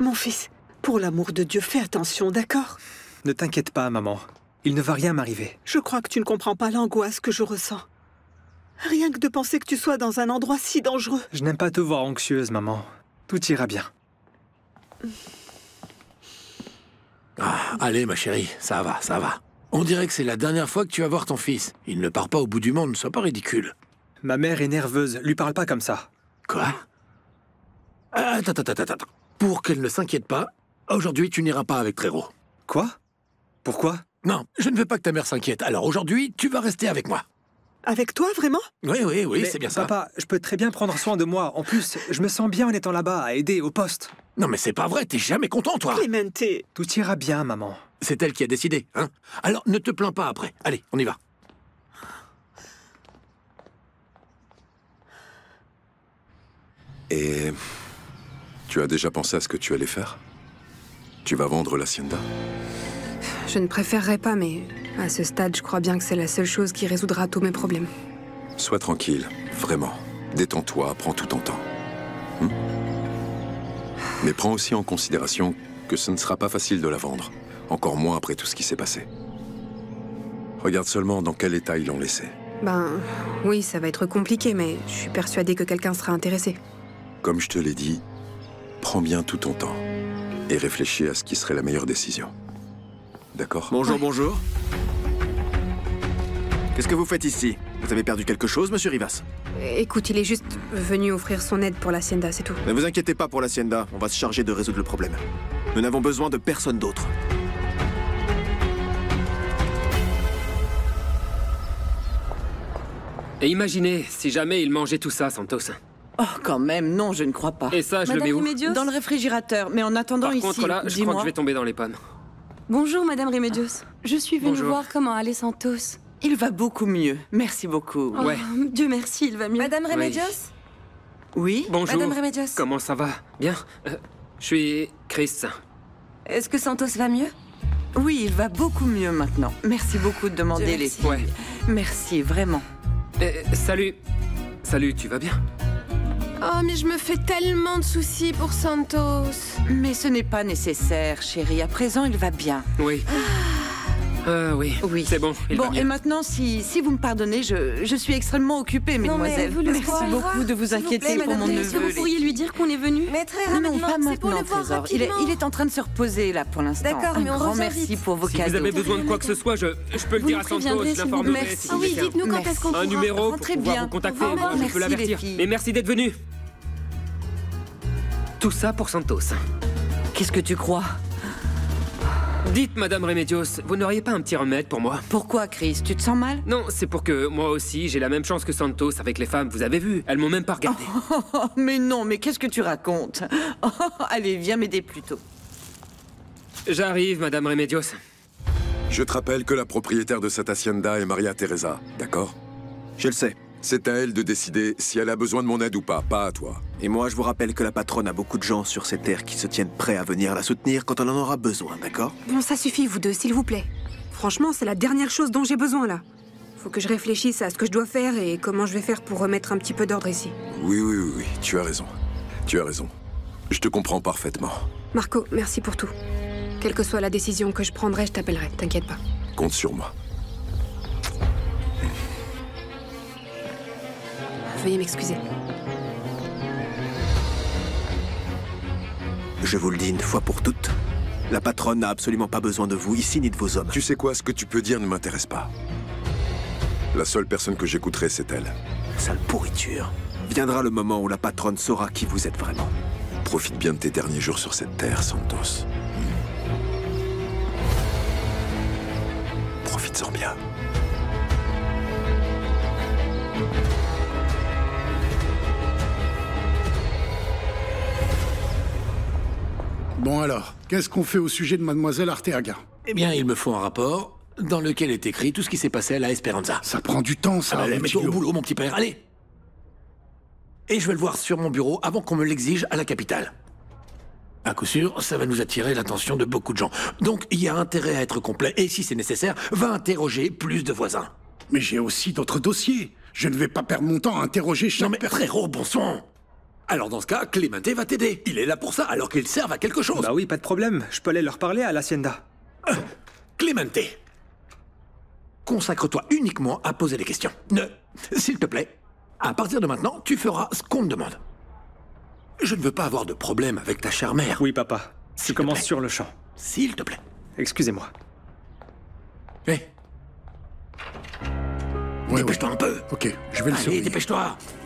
Mon fils, pour l'amour de Dieu, fais attention, d'accord? Ne t'inquiète pas, maman. Il ne va rien m'arriver. Je crois que tu ne comprends pas l'angoisse que je ressens. Rien que de penser que tu sois dans un endroit si dangereux. Je n'aime pas te voir anxieuse, maman. Tout ira bien. Ah, allez, ma chérie, ça va, ça va. On dirait que c'est la dernière fois que tu vas voir ton fils. Il ne part pas au bout du monde, sois pas ridicule. Ma mère est nerveuse, lui parle pas comme ça. Quoi? Attends. Pour qu'elle ne s'inquiète pas, aujourd'hui, tu n'iras pas avec Trero. Quoi? Pourquoi? Non, je ne veux pas que ta mère s'inquiète. Alors aujourd'hui, tu vas rester avec moi. Avec toi, vraiment? Oui, Mais c'est bien ça. Papa, je peux très bien prendre soin de moi. En plus, je me sens bien en étant là-bas, à aider au poste. Non, mais c'est pas vrai, t'es jamais content, toi. Clemente, Tout ira bien, maman. C'est elle qui a décidé, hein? Alors ne te plains pas après. Allez, on y va. Et tu as déjà pensé à ce que tu allais faire? Tu vas vendre l'hacienda? Je ne préférerais pas, mais à ce stade, je crois bien que c'est la seule chose qui résoudra tous mes problèmes. Sois tranquille, vraiment. Détends-toi, prends tout ton temps. Mais prends aussi en considération que ce ne sera pas facile de la vendre. Encore moins après tout ce qui s'est passé. Regarde seulement dans quel état ils l'ont laissé. Ben, oui, ça va être compliqué, mais je suis persuadée que quelqu'un sera intéressé. Comme je te l'ai dit, prends bien tout ton temps. Et réfléchis à ce qui serait la meilleure décision. D'accord? Bonjour, bonjour. Qu'est-ce que vous faites ici? Vous avez perdu quelque chose, monsieur Rivas? Écoute, il est juste venu offrir son aide pour l'hacienda, c'est tout. Ne vous inquiétez pas pour l'hacienda, on va se charger de résoudre le problème. Nous n'avons besoin de personne d'autre. Et imaginez, si jamais il mangeait tout ça, Santos. Oh, quand même, non, je ne crois pas. Et ça, je le mets où? Dans le réfrigérateur, mais en attendant Par ici, contre, là, je crois que je vais tomber dans les pommes. Bonjour, Madame Remedios. Je suis venue Bonjour. voir comment allait Santos. Il va beaucoup mieux, merci beaucoup. Oh, Ouais. Dieu merci, il va mieux. Madame Remedios? Oui? Bonjour. Madame Remedios? Comment ça va? Bien. Je suis Chris. Est-ce que Santos va mieux? Oui, il va beaucoup mieux maintenant. Merci beaucoup de demander Dieu les merci. filles. Ouais. Merci, vraiment. Salut. Salut, tu vas bien? Oh, mais je me fais tellement de soucis pour Santos. Mais ce n'est pas nécessaire, chérie. À présent, il va bien. Oui. Oui. Oui. C'est bon, il va Bon, mieux. et maintenant, si vous me pardonnez, je suis extrêmement occupée, Non, mais mesdemoiselles. vous le Merci croirez. beaucoup de vous S'il vous inquiéter plaît, pour mon madame, Est-ce que neveu. vous pourriez lui dire qu'on est venu? Mais très Non, rapidement, pas c'est pour maintenant, le voir Trésor. rapidement. Il est en train de se reposer, là, pour l'instant. D'accord, mais Un on grand revient merci vite. pour vos Si cadeaux. vous avez besoin de quoi que ce soit, je peux le Vous dire nous à Santos, préviendrez, je s'il vous l'informerai. plaît. si Ah oui, nécessaire. dites-nous quand Merci. est-ce qu'on Un pourra. numéro pour Rentrez pouvoir bien. vous contacter, Au revoir, je merci, peux les l'avertir. filles. Mais merci d'être venu. Tout ça pour Santos. Qu'est-ce que tu crois? Dites, Madame Remedios, vous n'auriez pas un petit remède pour moi? Pourquoi, Chris? Tu te sens mal? Non, c'est pour que moi aussi, j'ai la même chance que Santos avec les femmes, vous avez vu. Elles m'ont même pas regardé. Oh, mais non, mais qu'est-ce que tu racontes? Oh, allez, viens m'aider plus tôt. J'arrive, Madame Remedios. Je te rappelle que la propriétaire de cette hacienda est Maria Teresa, d'accord? Je le sais. C'est à elle de décider si elle a besoin de mon aide ou pas à toi. Et moi, je vous rappelle que la patronne a beaucoup de gens sur ces terres qui se tiennent prêts à venir la soutenir quand on en aura besoin, d'accord? Bon, ça suffit, vous deux, s'il vous plaît. Franchement, c'est la dernière chose dont j'ai besoin, là. Faut que je réfléchisse à ce que je dois faire et comment je vais faire pour remettre un petit peu d'ordre ici. Oui, tu as raison. Tu as raison. Je te comprends parfaitement. Marco, merci pour tout. Quelle que soit la décision que je prendrai, je t'appellerai, t'inquiète pas. Compte sur moi. Veuillez m'excuser. Je vous le dis une fois pour toutes. La patronne n'a absolument pas besoin de vous ici ni de vos hommes. Tu sais quoi, ce que tu peux dire ne m'intéresse pas. La seule personne que j'écouterai, c'est elle. Sale pourriture. Viendra le moment où la patronne saura qui vous êtes vraiment. Profite bien de tes derniers jours sur cette terre, Santos. Profites-en bien. Bon alors, qu'est-ce qu'on fait au sujet de Mademoiselle Arteaga? Eh bien, il me faut un rapport dans lequel est écrit tout ce qui s'est passé à la Esperanza. Ça prend du temps, ça. Ah bah, mets-toi au Rutilio. boulot, mon petit père, allez! Et je vais le voir sur mon bureau avant qu'on me l'exige à la capitale. À coup sûr, ça va nous attirer l'attention de beaucoup de gens. Donc, il y a intérêt à être complet, et si c'est nécessaire, va interroger plus de voisins. Mais j'ai aussi d'autres dossiers. Je ne vais pas perdre mon temps à interroger chaque Non mais, personne. frérot, bon sang! Alors dans ce cas, Clemente va t'aider. Il est là pour ça, alors qu'il serve à quelque chose. Bah oui, pas de problème. Je peux aller leur parler à l'Hacienda. Clemente, consacre-toi uniquement à poser des questions. S'il te plaît, à partir de maintenant, tu feras ce qu'on te demande. Je ne veux pas avoir de problème avec ta chère mère. Oui, papa. Je commence sur le champ. S'il te plaît. Excusez-moi. Hé. Dépêche-toi un peu. Ok, je vais le Allez, surveiller. dépêche-toi.